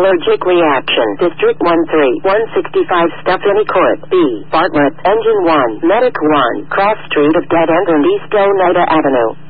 Allergic reaction. District 1-3, 165 Stephanie Court. B. Bartlett. Engine 1. Medic 1. Cross Street of Dead End and East Oneida Avenue.